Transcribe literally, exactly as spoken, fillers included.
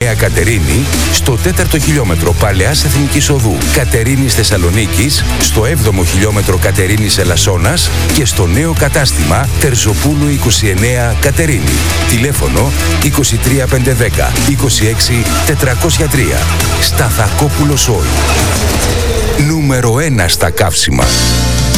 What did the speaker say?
Νέα Κατερίνη, στο τέταρτο χιλιόμετρο Παλαιάς Εθνικής Οδού Κατερίνης Θεσσαλονίκης, στο έβδομο χιλιόμετρο Κατερίνης Ελασσόνας και στο νέο κατάστημα Τερζοπούλου είκοσι εννέα Κατερίνη. Τηλέφωνο είκοσι τρία πεντακόσια δέκα είκοσι έξι τετρακόσια τρία. Σταθακόπουλος Oil. Νούμερο ένα στα καύσιμα.